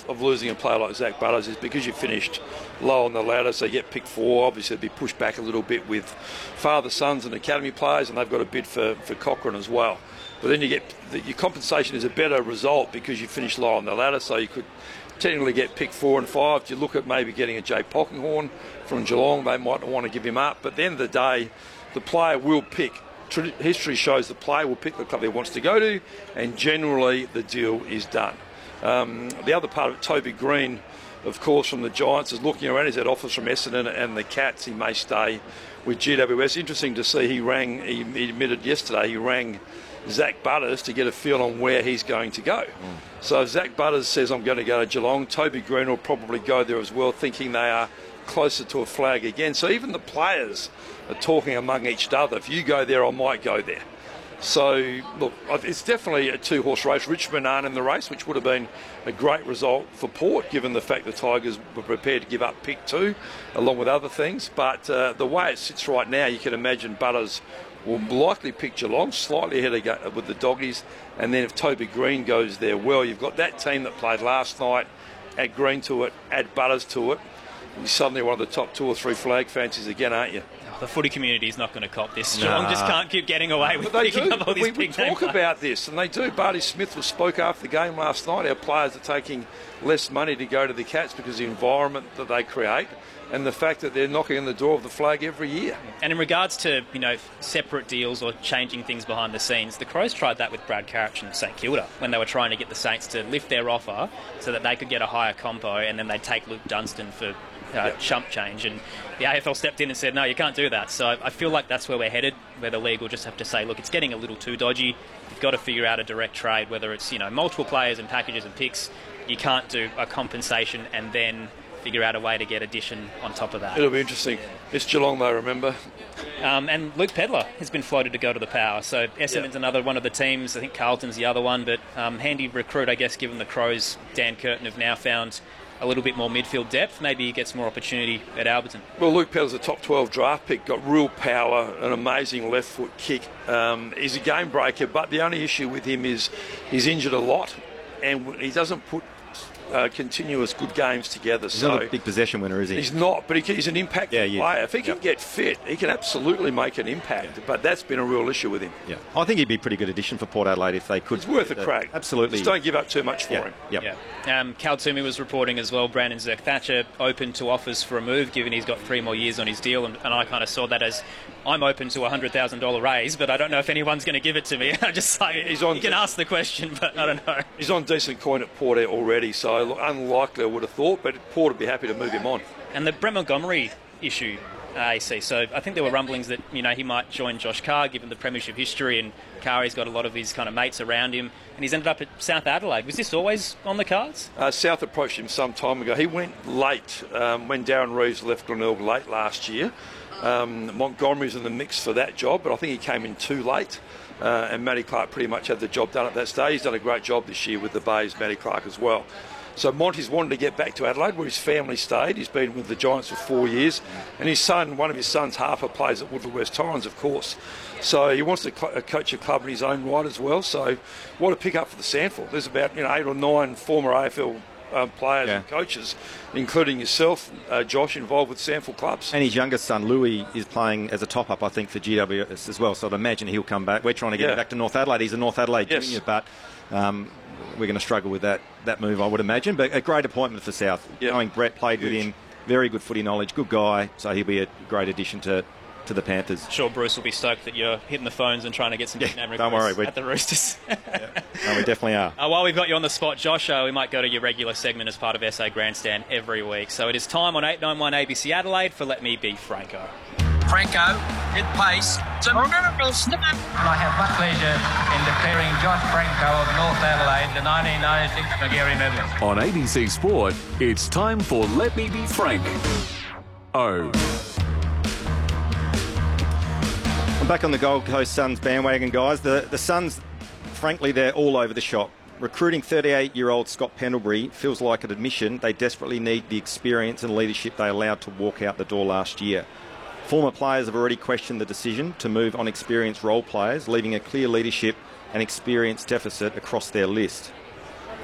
of losing a player like Zach Butters is because you finished low on the ladder, so you get picked 4. Obviously, it'd be pushed back a little bit with father, sons and academy players, and they've got a bid for Cochrane as well. But then you get your compensation is a better result because you finished low on the ladder, so you could technically get picked 4 and 5. You look at maybe getting a Jake Polkinghorne from Geelong, they might not want to give him up. But at the end of the day, the player will pick. History shows the player will pick the club he wants to go to, and generally the deal is done. The other part of it, Toby Green, of course, from the Giants, is looking around. He's had offers from Essendon and the Cats. He may stay with GWS. Interesting to see he admitted yesterday, he rang Zach Butters to get a feel on where he's going to go. So if Zach Butters says, I'm going to go to Geelong, Toby Green will probably go there as well, thinking they are closer to a flag again. So even the players are talking among each other. If you go there, I might go there. So, look, it's definitely a 2-horse race. Richmond aren't in the race, which would have been a great result for Port, given the fact the Tigers were prepared to give up pick 2, along with other things. But the way it sits right now, you can imagine Butters will likely pick Geelong, slightly ahead with the Doggies. And then if Toby Green goes there, well, you've got that team that played last night, add Green to it, add Butters to it. You're suddenly one of the top 2 or 3 flag fancies again, aren't you? The footy community is not going to cop this. Geelong just can't keep getting away with picking up all these big names. We talk about this, and they do. Barty Smith spoke after the game last night. Our players are taking less money to go to the Cats because of the environment that they create and the fact that they're knocking on the door of the flag every year. And in regards to, separate deals or changing things behind the scenes, the Crows tried that with Brad Carrick and St Kilda when they were trying to get the Saints to lift their offer so that they could get a higher compo, and then they'd take Luke Dunstan for chump change, and the AFL stepped in and said, no, you can't do that. So I feel like that's where we're headed, where the league will just have to say, look, it's getting a little too dodgy. You've got to figure out a direct trade, whether it's, multiple players and packages and picks. You can't do a compensation and then figure out a way to get addition on top of that. It'll be interesting. It's Geelong, though, remember? And Luke Pedlar has been floated to go to the Power. So Essendon's another one of the teams. I think Carlton's the other one. But handy recruit, I guess, given the Crows, Dan Curtin, have now found a little bit more midfield depth. Maybe he gets more opportunity at Alberton. Well, Luke Pedlar's a top 12 draft pick, got real power, an amazing left foot kick. He's a game breaker, but the only issue with him is he's injured a lot and he doesn't put continuous good games together. He's not a big possession winner, is he? He's not, but he's an impact player. If he can get fit, he can absolutely make an impact, but that's been a real issue with him. Yeah, I think he'd be a pretty good addition for Port Adelaide if they could. It's worth a crack. Absolutely. Just don't give up too much for him. Cal Toomey was reporting as well, Brandon Zerk-Thatcher open to offers for a move, given he's got 3 more years on his deal, and I kind of saw that as, I'm open to a $100,000 raise, but I don't know if anyone's going to give it to me. I just say, you can ask the question, but I don't know. He's on decent coin at Port already, so unlikely I would have thought, but Port would be happy to move him on. And the Brett Montgomery issue, AC, so I think there were rumblings that he might join Josh Carr, given the premiership history, and Carr's got a lot of his kind of mates around him, and he's ended up at South Adelaide. Was this always on the cards? South approached him some time ago. He went late when Darren Reeves left Glenelg late last year. Montgomery's in the mix for that job, but I think he came in too late. And Matty Clark pretty much had the job done at that stage. He's done a great job this year with the Bays, Matty Clark as well. So Monty's wanted to get back to Adelaide, where his family stayed. He's been with the Giants for 4 years. And his son, one of his sons, Harper, plays at Woodville West Torrens, of course. So he wants to coach a club in his own right as well. So what a pick up for the Sandford. There's about 8 or 9 former AFL players and coaches, including yourself, Josh, involved with Sandford clubs. And his youngest son, Louis, is playing as a top-up, I think, for GWS as well. So I'd imagine he'll come back. We're trying to get him back to North Adelaide. He's a North Adelaide junior, but we're going to struggle with that move, I would imagine. But a great appointment for South. Knowing Brett played with him, very good footy knowledge, good guy. So he'll be a great addition to the Panthers. Sure, Bruce will be stoked that you're hitting the phones and trying to get some nickname requests don't worry, at the Roosters. No, we definitely are. While we've got you on the spot, Josh, we might go to your regular segment as part of SA Grandstand every week. So it is time on 891 ABC Adelaide for Let Me Be Franco. Franco, hit pace. And I have much pleasure in declaring Josh Franco of North Adelaide the 1996 Magarey medalist. On ABC Sport, it's time for Let Me Be Frank. I'm back on the Gold Coast Suns bandwagon, guys. The Suns, frankly, they're all over the shop. Recruiting 38-year-old Scott Pendlebury feels like an admission they desperately need the experience and leadership they allowed to walk out the door last year. Former players have already questioned the decision to move on experienced role players, leaving a clear leadership and experience deficit across their list.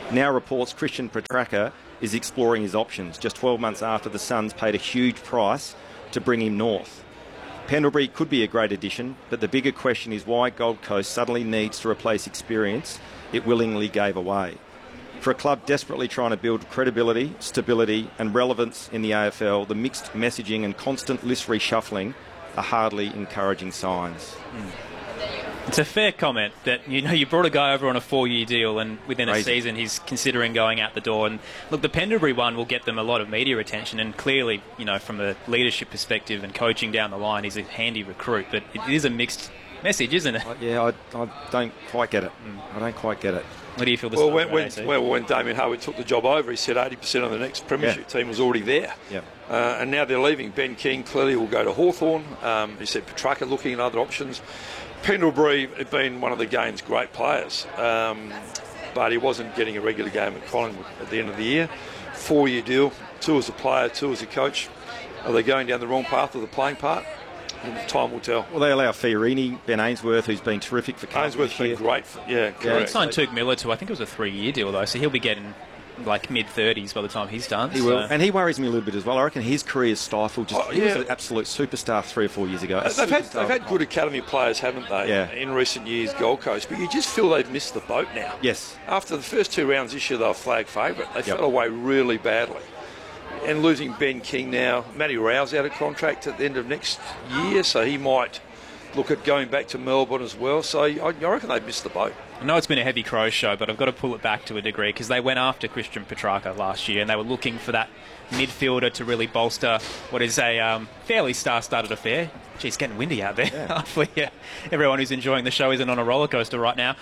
Now reports Christian Petrarca is exploring his options, just 12 months after the Suns paid a huge price to bring him north. Pendlebury could be a great addition, but the bigger question is why Gold Coast suddenly needs to replace experience it willingly gave away. For a club desperately trying to build credibility, stability and relevance in the AFL, the mixed messaging and constant list reshuffling are hardly encouraging signs. It's a fair comment that, you brought a guy over on a 4-year deal and within a season he's considering going out the door. And look, the Pendlebury one will get them a lot of media attention, and clearly, from a leadership perspective and coaching down the line, he's a handy recruit. But it is a mixed message, isn't it? Yeah, I don't quite get it. I don't quite get it. What do you feel? When Damien Hardwick took the job over, he said 80% of the next premiership team was already there. Yeah. And now they're leaving. Ben King clearly will go to Hawthorn. He said Petrarca looking at other options. Pendlebury had been one of the game's great players, but he wasn't getting a regular game at Collingwood at the end of the year. 4-year deal, 2 as a player, 2 as a coach. Are they going down the wrong path of the playing part? Time will tell. Well, they allow Fiorini, Ben Ainsworth, who's been terrific for Carlton. Ainsworth's been great. Correct. He signed Tuke Miller to, I think it was a 3-year deal though, so he'll be getting like mid-30s by the time he's done. He will. And he worries me a little bit as well. I reckon his career is stifled. He was an absolute superstar 3 or 4 years ago. They've had good academy players, haven't they, in recent years, Gold Coast, but you just feel they've missed the boat now. Yes. After the first 2 rounds this year, they were flag favourite. They fell away really badly. And losing Ben King now, Matty Rowe's out of contract at the end of next year, so he might look at going back to Melbourne as well. So I reckon they've missed the boat. I know it's been a heavy Crows show, but I've got to pull it back to a degree because they went after Christian Petrarca last year and they were looking for that midfielder to really bolster what is a fairly star-studded affair. Gee, it's getting windy out there. Hopefully, everyone who's enjoying the show isn't on a roller coaster right now.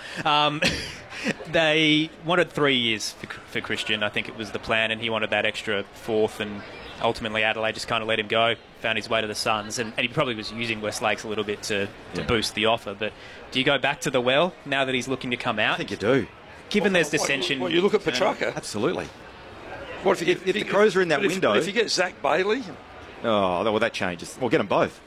They wanted 3 years for Christian. I think it was the plan, and he wanted that extra 4th, and ultimately Adelaide just kind of let him go, found his way to the Suns, and he probably was using West Lakes a little bit to boost the offer. But do you go back to the well now that he's looking to come out? I think you do. Given there's dissension... You look at Petrarca. Absolutely. What if the Crows are in that window... If you get Zach Bailey... Oh, well, that changes. We'll get them both,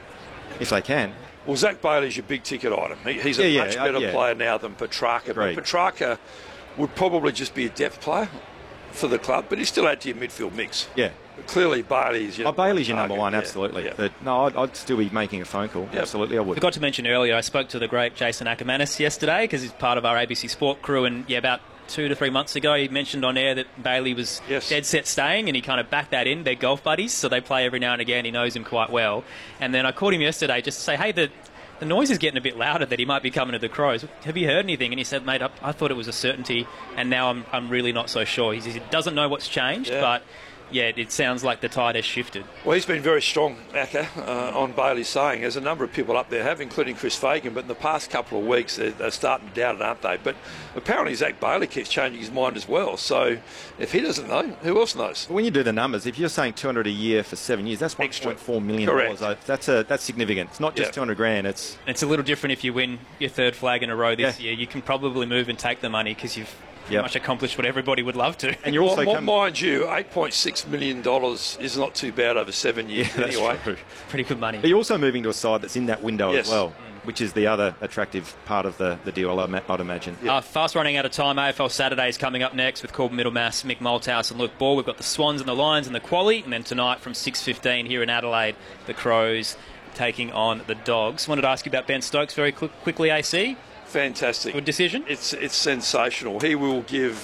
if they can. Well, Zach Bailey's your big ticket item. He's a much better player now than Petrarca. But Petrarca would probably just be a depth player for the club, but he's still add to your midfield mix. Yeah. But clearly, Bailey's your Bailey's your number one, absolutely. Yeah. But no, I'd still be making a phone call. Yep. Absolutely, I would. Forgot to mention earlier, I spoke to the great Jason Ackermanis yesterday because he's part of our ABC Sport crew, and about 2 to 3 months ago, he mentioned on air that Bailey was dead set staying, and he kind of backed that in. They're golf buddies, so they play every now and again. He knows him quite well. And then I called him yesterday just to say, hey, the noise is getting a bit louder that he might be coming to the Crows. Have you heard anything? And he said, mate, I thought it was a certainty, and now I'm really not so sure. He doesn't know what's changed, but... yeah, it sounds like the tide has shifted. Well, he's been very strong, Acker, on Bailey's saying. There's a number of people up there have, including Chris Fagan, but in the past couple of weeks they're starting to doubt it, aren't they? But apparently Zach Bailey keeps changing his mind as well. So if he doesn't know, who else knows? When you do the numbers, if you're saying $200 a year for 7 years, that's $1.4 million. Correct. That's significant. It's not just $200,000. It's a little different if you win your 3rd flag in a row this year. You can probably move and take the money because you've much accomplished what everybody would love to. And you're also mind you, $8.6 million is not too bad over 7 years anyway. Pretty good money. But you're also moving to a side that's in that window as well, which is the other attractive part of the deal, I'd imagine. Fast running out of time. AFL Saturday is coming up next with Corbin Middlemass, Mick Malthouse and Luke Ball. We've got the Swans and the Lions and the Quali, and then tonight from 6:15 here in Adelaide, the Crows taking on the Dogs. Wanted to ask you about Ben Stokes very quickly, AC. Fantastic. Good decision? It's sensational. He will give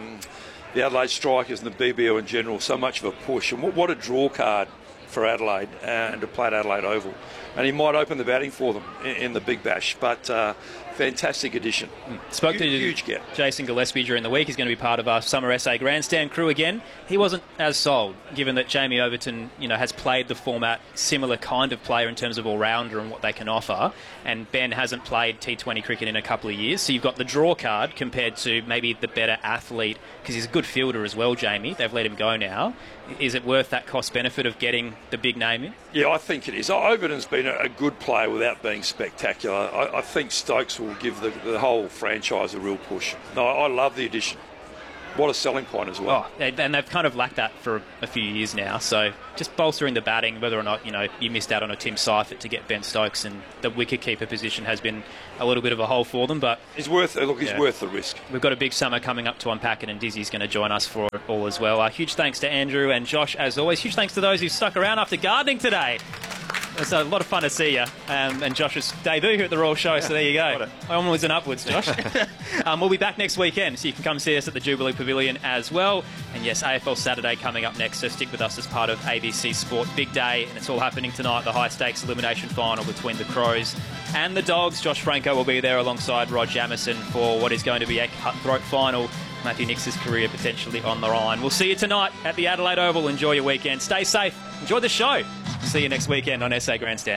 the Adelaide Strikers and the BBL in general so much of a push. And what a draw card for Adelaide and to play at Adelaide Oval. And he might open the batting for them in the Big Bash. But fantastic addition. Spoke to huge get. Jason Gillespie during the week. He's going to be part of our Summer SA Grandstand crew again. He wasn't as sold, given that Jamie Overton, has played the format, similar kind of player in terms of all-rounder and what they can offer. And Ben hasn't played T20 cricket in a couple of years. So you've got the draw card compared to maybe the better athlete, because he's a good fielder as well, Jamie. They've let him go now. Is it worth that cost benefit of getting the big name in? Yeah, I think it is. Overton's been a good player without being spectacular. I think Stokes will give the whole franchise a real push. No, I love the addition. what a selling point as well. Oh, and they've kind of lacked that for a few years now. So just bolstering the batting, whether or not you missed out on a Tim Seifert to get Ben Stokes, and the wicket-keeper position has been a little bit of a hole for them. But he's worth the risk. We've got a big summer coming up to unpack it, and Dizzy's going to join us for it all as well. Huge thanks to Andrew and Josh, as always. Huge thanks to those who stuck around after gardening today. It's a lot of fun to see you, and Josh's debut here at the Royal Show, so there you go. Onwards and upwards, Josh. We'll be back next weekend, so you can come see us at the Jubilee Pavilion as well. And yes, AFL Saturday coming up next, so stick with us as part of ABC Sport. Big day, and it's all happening tonight, the high-stakes elimination final between the Crows and the Dogs. Josh Franco will be there alongside Rod Jamieson for what is going to be a cutthroat final. Matthew Nix's career potentially on the line. We'll see you tonight at the Adelaide Oval. Enjoy your weekend. Stay safe. Enjoy the show. See you next weekend on SA Grandstand.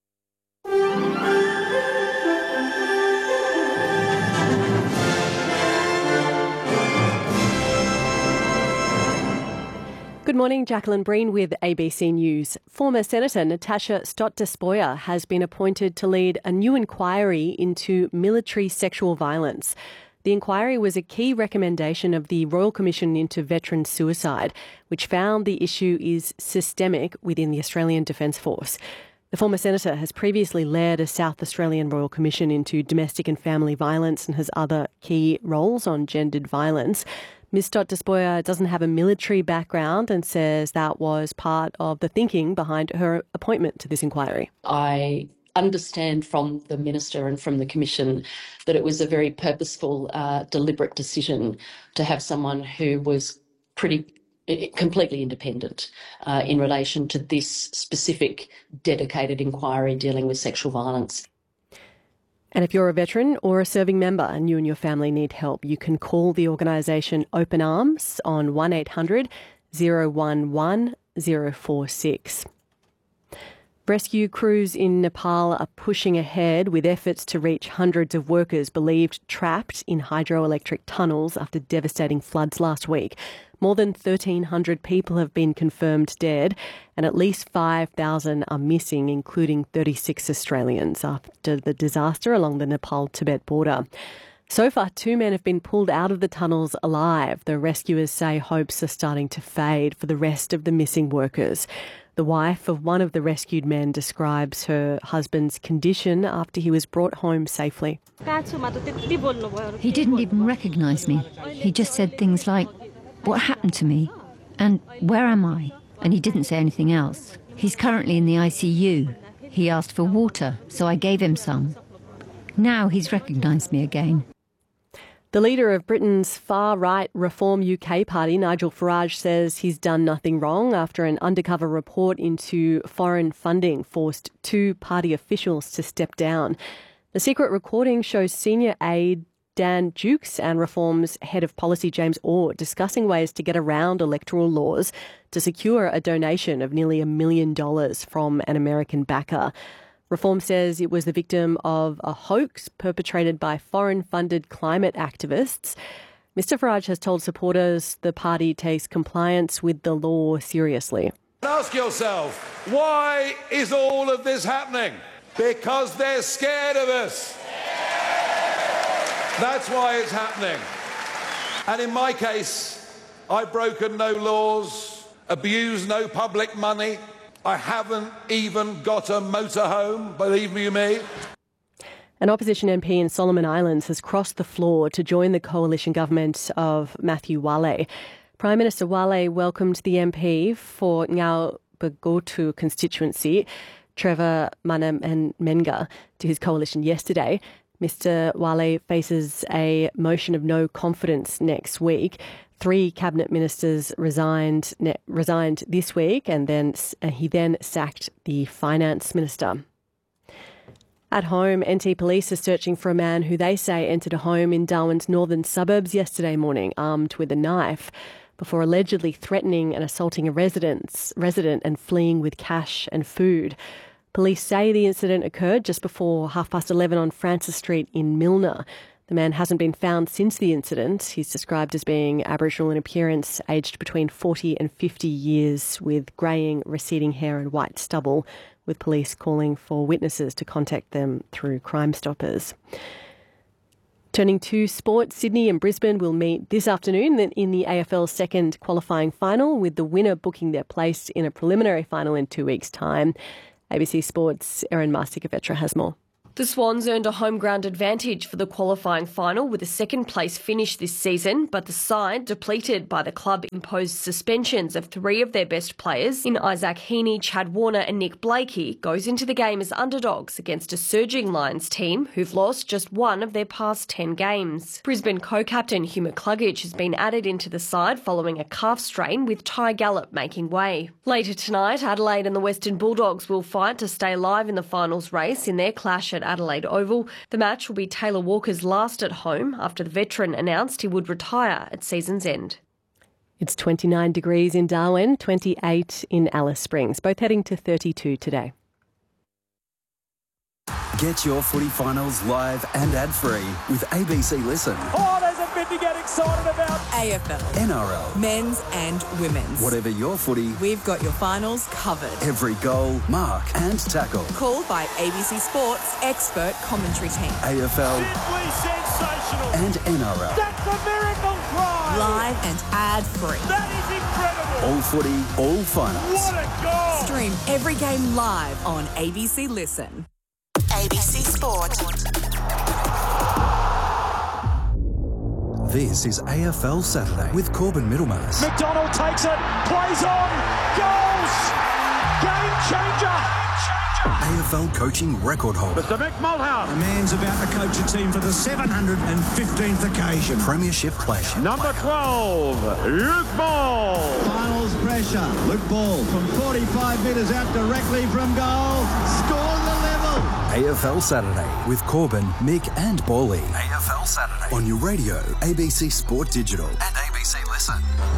Good morning, Jacqueline Breen with ABC News. Former Senator Natasha Stott-Despoja has been appointed to lead a new inquiry into military sexual violence. The inquiry was a key recommendation of the Royal Commission into Veteran Suicide, which found the issue is systemic within the Australian Defence Force. The former senator has previously led a South Australian Royal Commission into domestic and family violence and has other key roles on gendered violence. Ms Stott-Despoja doesn't have a military background and says that was part of the thinking behind her appointment to this inquiry. I understand from the Minister and from the Commission that it was a very purposeful, deliberate decision to have someone who was completely independent in relation to this specific dedicated inquiry dealing with sexual violence. And if you're a veteran or a serving member and you and your family need help, you can call the organisation Open Arms on 1800 011 046. Rescue crews in Nepal are pushing ahead with efforts to reach hundreds of workers believed trapped in hydroelectric tunnels after devastating floods last week. More than 1,300 people have been confirmed dead and at least 5,000 are missing, including 36 Australians after the disaster along the Nepal-Tibet border. So far, 2 men have been pulled out of the tunnels alive. The rescuers say hopes are starting to fade for the rest of the missing workers. The wife of one of the rescued men describes her husband's condition after he was brought home safely. He didn't even recognise me. He just said things like, "What happened to me?" and "Where am I?" And he didn't say anything else. He's currently in the ICU. He asked for water, so I gave him some. Now he's recognised me again. The leader of Britain's far-right Reform UK party, Nigel Farage, says he's done nothing wrong after an undercover report into foreign funding forced 2 party officials to step down. The secret recording shows senior aide Dan Dukes and Reform's head of policy, James Orr, discussing ways to get around electoral laws to secure a donation of nearly $1 million from an American backer. Reform says it was the victim of a hoax perpetrated by foreign-funded climate activists. Mr Farage has told supporters the party takes compliance with the law seriously. Ask yourself, why is all of this happening? Because they're scared of us. That's why it's happening. And in my case, I've broken no laws, abused no public money. I haven't even got a motorhome, believe you me. An opposition MP in Solomon Islands has crossed the floor to join the coalition government of Matthew Wale. Prime Minister Wale welcomed the MP for Ngau Bagotu constituency, Trevor Manamenga, to his coalition yesterday. Mr Wale faces a motion of no confidence next week. 3 cabinet ministers resigned this week, and then he sacked the finance minister. At home, NT Police are searching for a man who they say entered a home in Darwin's northern suburbs yesterday morning, armed with a knife, before allegedly threatening and assaulting a resident and fleeing with cash and food. Police say the incident occurred just before 11:30 on Francis Street in Milner. The man hasn't been found since the incident. He's described as being Aboriginal in appearance, aged between 40 and 50 years, with greying, receding hair and white stubble, with police calling for witnesses to contact them through Crime Stoppers. Turning to sport, Sydney and Brisbane will meet this afternoon in the AFL second qualifying final, with the winner booking their place in a preliminary final in 2 weeks' time. ABC Sport's Erin Marsikovitra has more. The Swans earned a home ground advantage for the qualifying final with a second place finish this season, but the side, depleted by the club, imposed suspensions of 3 of their best players in Isaac Heaney, Chad Warner and Nick Blakey, goes into the game as underdogs against a surging Lions team who've lost just 1 of their past 10 games. Brisbane co-captain Hugh McCluggage has been added into the side following a calf strain, with Ty Gallop making way. Later tonight, Adelaide and the Western Bulldogs will fight to stay alive in the finals race in their clash at Adelaide Oval. The match will be Taylor Walker's last at home after the veteran announced he would retire at season's end. It's 29 degrees in Darwin, 28 in Alice Springs, both heading to 32 today. Get your footy finals live and ad-free with ABC Listen. Oh, there's a bit to get excited about. AFL, NRL, men's and women's. Whatever your footy, we've got your finals covered. Every goal, mark and tackle. Called by ABC Sports expert commentary team. AFL, simply sensational. And NRL. That's a miracle cry. Live and ad-free. That is incredible. All footy, all finals. What a goal. Stream every game live on ABC Listen. ABC Sport. This is AFL Saturday with Corbin Middlemass. McDonald takes it, plays on, goals! Game changer! AFL coaching record holder. Mr. Mick Malthouse. The man's about to coach a team for the 715th occasion. Premiership player. Number 12, Luke Ball. Finals pressure. Luke Ball from 45 metres out directly from goal. Score the level. AFL Saturday with Corbin, Mick and Bally. AFL Saturday. On your radio, ABC Sport Digital and ABC Listen.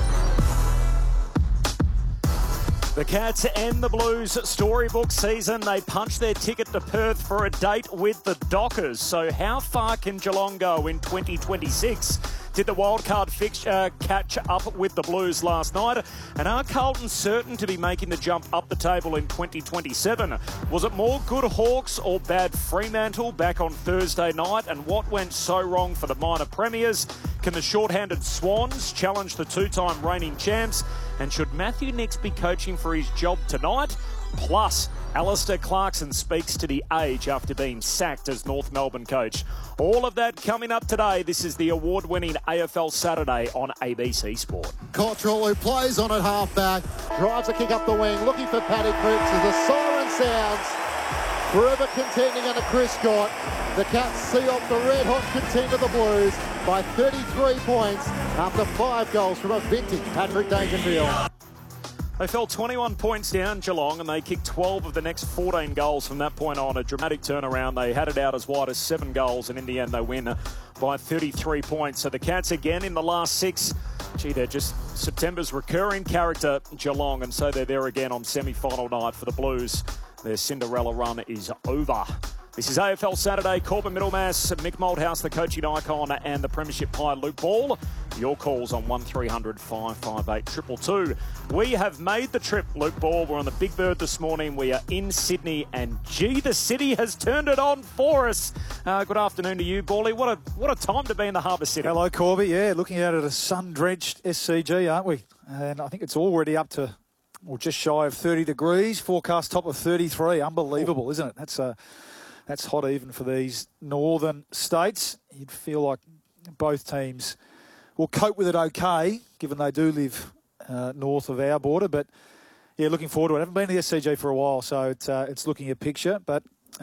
The Cats and the Blues storybook season. They punched their ticket to Perth for a date with the Dockers. So how far can Geelong go in 2026? Did the wildcard fixture catch up with the Blues last night? And are Carlton certain to be making the jump up the table in 2027? Was it more good Hawks or bad Fremantle back on Thursday night? And what went so wrong for the minor premiers? Can the short-handed Swans challenge the two-time reigning champs? And should Matthew Nicks be coaching for his job tonight? Plus, Alistair Clarkson speaks to the age after being sacked as North Melbourne coach. All of that coming up today. This is the award-winning AFL Saturday on ABC Sport. Cottrell, who plays on at half-back, drives a kick up the wing, looking for Paddy Cripps as the siren sounds. Forever contending under Chris Scott. The Cats see off the red-hot contender, the Blues, by 33 points after 5 goals from a vintage Patrick Dangerfield. They fell 21 points down, Geelong, and they kicked 12 of the next 14 goals from that point on. A dramatic turnaround. They had it out as wide as 7 goals, and in the end they win by 33 points. So the Cats again in the last 6. Gee, they're just September's recurring character, Geelong, and so they're there again on semi-final night for the Blues. Their Cinderella run is over. This is AFL Saturday. Corbin Middlemass, Mick Malthouse, the coaching icon, and the premiership pie, Luke Ball. Your calls on 1300 558 222. We have made the trip, Luke Ball. We're on the Big Bird this morning. We are in Sydney, and gee, the city has turned it on for us. Good afternoon to you, Bally. What a time to be in the Harbour City. Hello, Corby. Yeah, looking out at a sun-drenched SCG, aren't we? And I think it's already up to, well, just shy of 30 degrees. Forecast top of 33. Unbelievable, isn't it? That's hot even for these northern states. You'd feel like both teams will cope with it okay, given they do live north of our border. But, yeah, looking forward to it. I haven't been to the SCG for a while, so it's looking a picture. But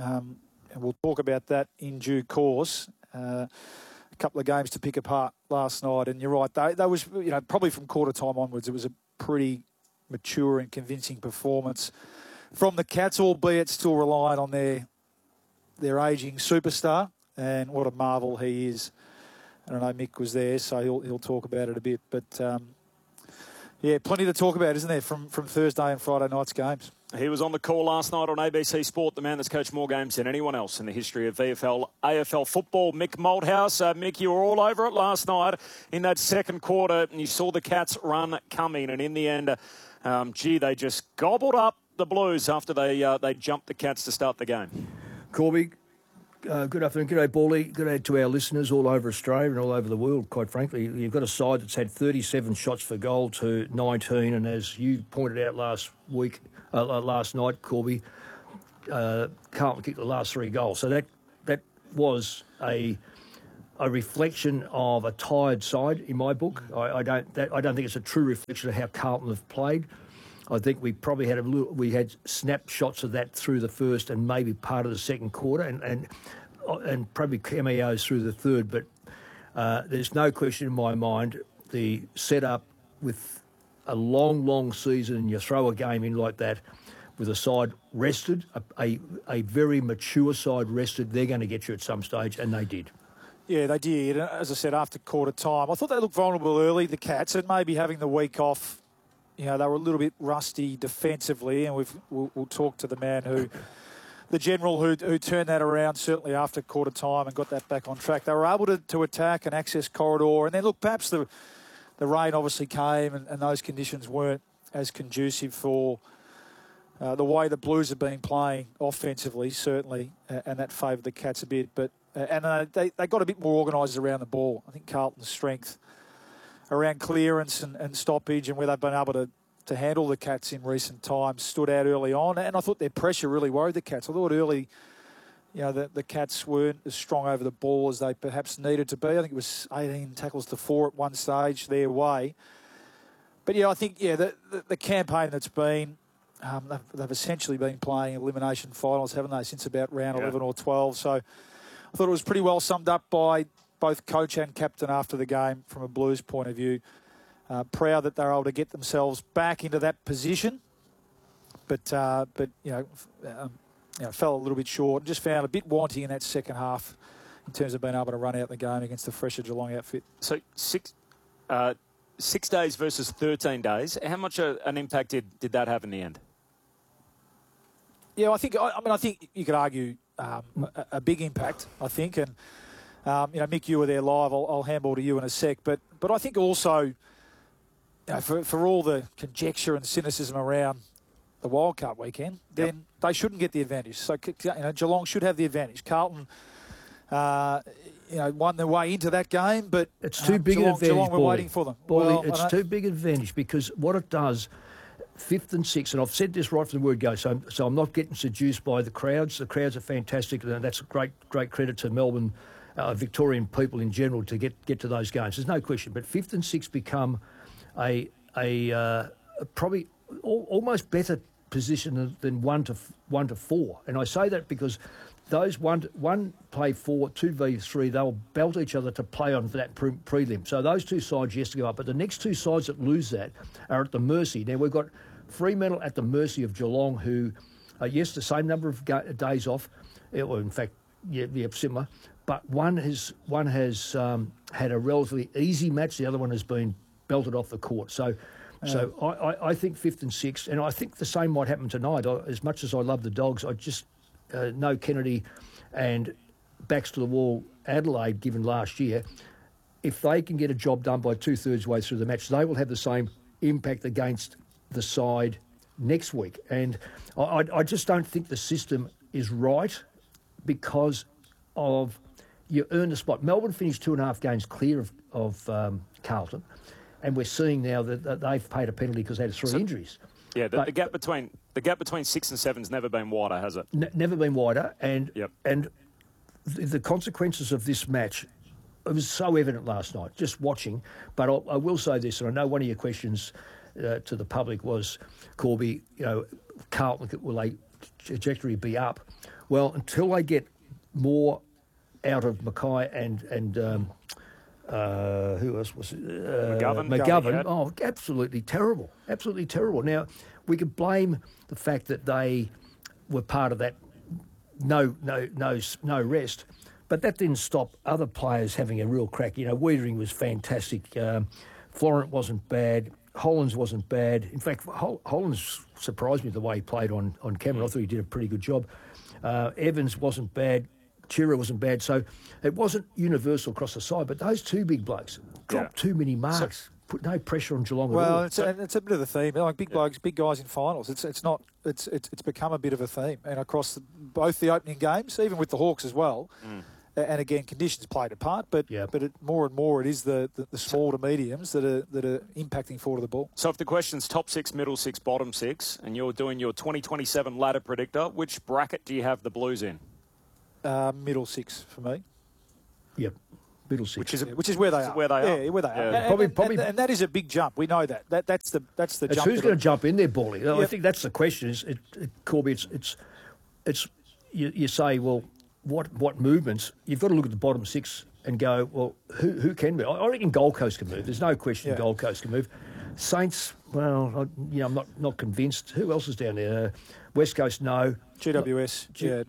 we'll talk about that in due course. A couple of games to pick apart last night. And you're right, that was, probably from quarter time onwards, it was a pretty mature and convincing performance from the Cats, albeit still relying on their ageing superstar, and what a marvel he is. I don't know, Mick was there, so he'll talk about it a bit. But, yeah, plenty to talk about, isn't there, from Thursday and Friday night's games. He was on the call last night on ABC Sport, the man that's coached more games than anyone else in the history of VFL, AFL football, Mick Malthouse. Mick, you were all over it last night in that second quarter, and you saw the Cats run coming, and in the end, they just gobbled up the Blues after they jumped the Cats to start the game. Corby, Good afternoon. Good day, Bally. Good day to our listeners all over Australia and all over the world, quite frankly. You've got a side that's had 37 shots for goal to 19, and as you pointed out last night, Corby, Carlton kicked the last 3 goals. So that was a reflection of a tired side in my book. I don't think it's a true reflection of how Carlton have played. I think we probably had snapshots of that through the first and maybe part of the second quarter, and probably cameos through the third. But there's no question in my mind the setup with a long season, and you throw a game in like that with a side rested, a very mature side rested, they're going to get you at some stage, and they did. Yeah, they did. As I said, after quarter time, I thought they looked vulnerable early, the Cats, and maybe having the week off. They were a little bit rusty defensively, and we'll talk to the general who turned that around certainly after quarter time and got that back on track. They were able to attack and access corridor, and then look, perhaps the rain obviously came, and those conditions weren't as conducive for the way the Blues have been playing offensively, certainly, and that favoured the Cats a bit. But they got a bit more organised around the ball. I think Carlton's strength around clearance and stoppage and where they've been able to handle the Cats in recent times stood out early on. And I thought their pressure really worried the Cats. I thought early, the Cats weren't as strong over the ball as they perhaps needed to be. I think it was 18 tackles to 4 at one stage their way. But, I think, the campaign that's been, they've essentially been playing elimination finals, haven't they, since about round 11 or 12. So I thought it was pretty well summed up by both coach and captain after the game from a Blues point of view. Proud that they're able to get themselves back into that position, but fell a little bit short. Just found a bit wanting in that second half in terms of being able to run out the game against the fresher Geelong outfit. So 6 days versus 13 days. How much an impact did that have in the end? Yeah, I think you could argue a big impact. I think and. Mick, you were there live. I'll handball to you in a sec. But I think also, for all the conjecture and cynicism around the Wildcard weekend, then they shouldn't get the advantage. So, Geelong should have the advantage. Carlton, won their way into that game, but it's too big an advantage. Geelong were waiting for them. It's too big an advantage because what it does, 5th and 6th, and I've said this right from the word go, so I'm not getting seduced by the crowds. The crowds are fantastic, and that's a great credit to Melbourne. Victorian people in general to get to those games. There's no question. But 5th and 6th become a probably almost better position than 1 to 4. And I say that because those one play 4, 2v3, they'll belt each other to play on for that prelim. So those two sides yes to go up. But the next two sides that lose that are at the mercy. Now we've got Fremantle at the mercy of Geelong, who the same number of days off. Or in fact, similar. But one has had a relatively easy match. The other one has been belted off the court. So I think 5th and 6th, and I think the same might happen tonight. As much as I love the Dogs, I just know Kennedy and backs to the wall Adelaide, given last year, if they can get a job done by 2/3 way through the match, they will have the same impact against the side next week. And I just don't think the system is right because of you earn a spot. Melbourne finished 2.5 games clear of Carlton, and we're seeing now that they've paid a penalty because they had 3 injuries. Yeah, the gap between 6 and 7's never been wider, has it? Never been wider, and the consequences of this match, it was so evident last night, just watching. But I will say this, and I know one of your questions to the public was, Corby, Carlton, will they trajectory be up? Well, until they get more out of Mackay and who else was it? McGovern. Oh, absolutely terrible. Absolutely terrible. Now, we could blame the fact that they were part of that no rest, but that didn't stop other players having a real crack. Wiedering was fantastic. Florent wasn't bad. Hollands wasn't bad. In fact, Hollands surprised me the way he played on Cameron. I thought he did a pretty good job. Evans wasn't bad. Chira wasn't bad. So it wasn't universal across the side, but those two big blokes dropped too many marks. put no pressure on Geelong at all. Well, it's a bit of a theme. Like big blokes, big guys in finals. It's become a bit of a theme, and across both the opening games, even with the Hawks as well. And again, conditions played a part, but more and more it is the small to mediums that are impacting forward of the ball. So if the question's top six, middle six, bottom six, and you're doing your 2027 ladder predictor, which bracket do you have the Blues in? Middle six for me. Yep. Middle six, which is where they are. Yeah, where they are. Probably, and that is a big jump. We know that. That's the jump. Who's going to jump in there, Bally? I think that's the question. Is Corby? It's you say, well, what movements? You've got to look at the bottom six and go, well, who can move? I reckon Gold Coast can move. There's no question Gold Coast can move. Saints, well, I'm not convinced. Who else is down there? West Coast, no. GWS,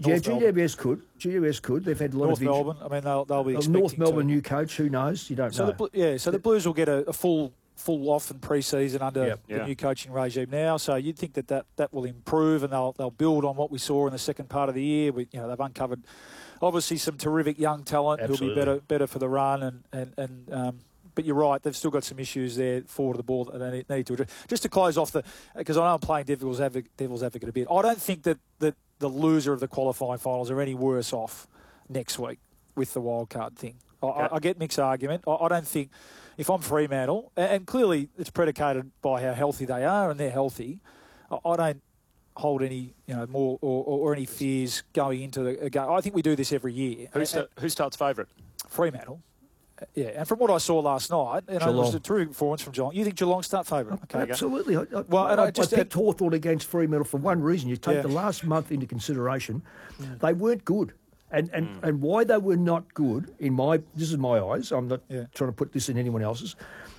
GWS could. GWS could. They've had a lot North of Melbourne. I mean, they'll be expecting North Melbourne new coach. Who knows? You don't know. So the Blues will get a full off in pre-season under the new coaching regime now. So you'd think that will improve, and they'll build on what we saw in the second part of the year. They've uncovered obviously some terrific young talent who'll be better for the run and. But you're right, they've still got some issues there forward of the ball that they need to address. Just to close off because I know I'm playing devil's advocate a bit. I don't think that the loser of the qualifying finals are any worse off next week with the wildcard thing. I get Mick's argument. I don't think, if I'm Fremantle, and clearly it's predicated by how healthy they are, and they're healthy, I don't hold any more or any fears going into the game. I think we do this every year. Who starts favourite? Fremantle. Yeah, and from what I saw last night, it was a terrific performance from Geelong. You think Geelong start favourite? Okay. Absolutely. I picked Hawthorn against Fremantle for one reason. You take the last month into consideration, they weren't good. And why they were not good, this is my eyes, I'm not trying to put this in anyone else's,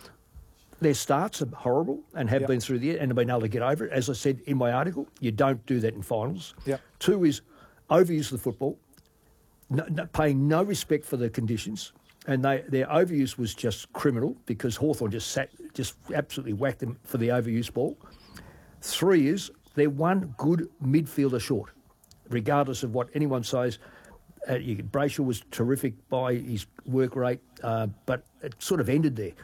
their starts are horrible and have been through the year and have been able to get over it. As I said in my article, you don't do that in finals. Yep. 2 is overuse of the football, paying no respect for the conditions. And their overuse was just criminal because Hawthorn just absolutely whacked them for the overuse ball. 3 is they're one good midfielder short, regardless of what anyone says. Brayshaw was terrific by his work rate, but it sort of ended there.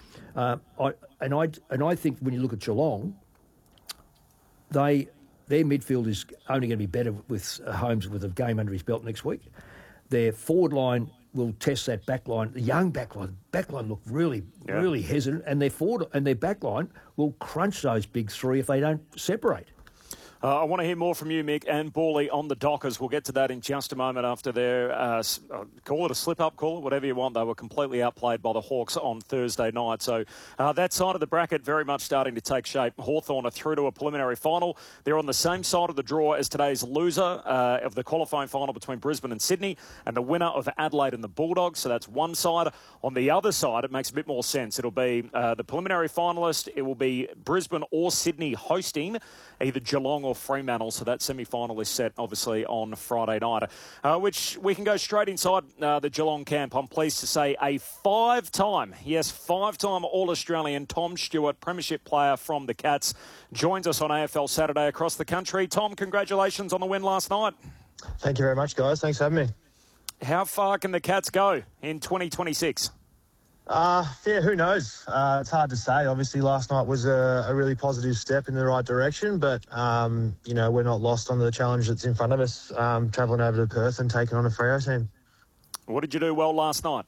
I think when you look at Geelong, their midfield is only going to be better with Holmes with a game under his belt next week. Their forward line will test that back line. The young back line look really hesitant, and their forward and their back line will crunch those big 3 if they don't separate. I want to hear more from you, Mick, and Bally on the Dockers. We'll get to that in just a moment after their, call it a slip-up, call it whatever you want. They were completely outplayed by the Hawks on Thursday night. So that side of the bracket very much starting to take shape. Hawthorn are through to a preliminary final. They're on the same side of the draw as today's loser of the qualifying final between Brisbane and Sydney, and the winner of Adelaide and the Bulldogs. So that's one side. On the other side, it makes a bit more sense. It'll be the preliminary finalist. It will be Brisbane or Sydney hosting either Geelong or Fremantle, so that semi-final is set, obviously, on Friday night, which we can go straight inside the Geelong camp. I'm pleased to say a five-time All-Australian Tom Stewart, premiership player from the Cats, joins us on AFL Saturday across the country. Tom, congratulations on the win last night. Thank you very much, guys. Thanks for having me. How far can the Cats go in 2026? Who knows? It's hard to say. Obviously, last night was a really positive step in the right direction, but, we're not lost on the challenge that's in front of us, travelling over to Perth and taking on a Freo team. What did you do well last night?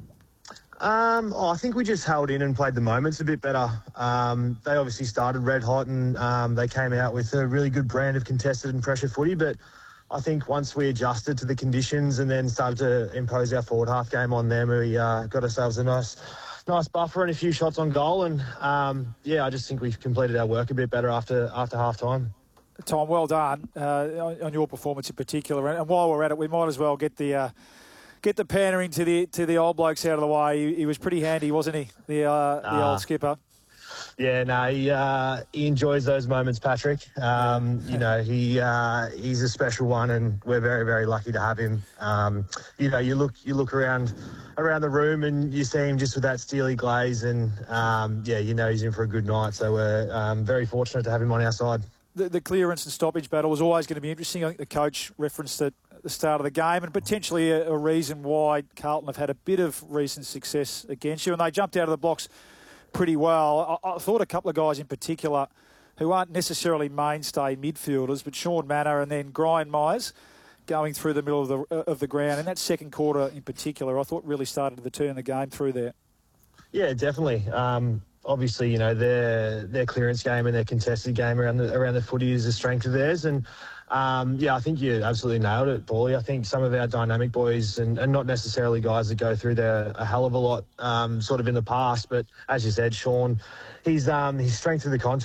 I think we just held in and played the moments a bit better. They obviously started red hot and they came out with a really good brand of contested and pressure footy, but I think once we adjusted to the conditions and then started to impose our forward half game on them, we got ourselves a nice buffer and a few shots on goal. And, I just think we've completed our work a bit better after half time. Tom, well done on your performance in particular. And while we're at it, we might as well get the pandering to the old blokes out of the way. He was pretty handy, wasn't he? The old skipper. Yeah, no, he enjoys those moments, Patrick. He's a special one, and we're very, very lucky to have him. You look around the room and you see him just with that steely glaze, and he's in for a good night. So we're very fortunate to have him on our side. The clearance and stoppage battle was always going to be interesting. I think the coach referenced it at the start of the game, and potentially a reason why Carlton have had a bit of recent success against you. And they jumped out of the blocks pretty well. I thought a couple of guys in particular who aren't necessarily mainstay midfielders, but Sean Manor and then Brian Myers going through the middle of the ground. And that second quarter in particular, I thought really started to turn the game through there. Yeah, definitely. Obviously, you know, their clearance game and their contested game around the footy is a strength of theirs. And yeah, I think you absolutely nailed it, Paulie. I think some of our dynamic boys, and not necessarily guys that go through there a hell of a lot sort of in the past, but as you said, Sean, his strength of the contest